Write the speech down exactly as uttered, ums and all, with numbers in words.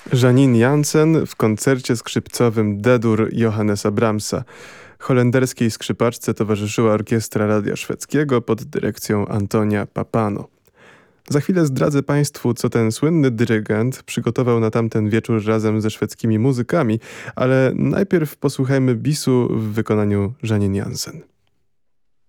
Janine Jansen w koncercie skrzypcowym D-dur Johannesa Brahmsa. Holenderskiej skrzypaczce towarzyszyła orkiestra Radia Szwedzkiego pod dyrekcją Antonia Papano. Za chwilę zdradzę Państwu, co ten słynny dyrygent przygotował na tamten wieczór razem ze szwedzkimi muzykami, ale najpierw posłuchajmy bisu w wykonaniu Janine Jansen.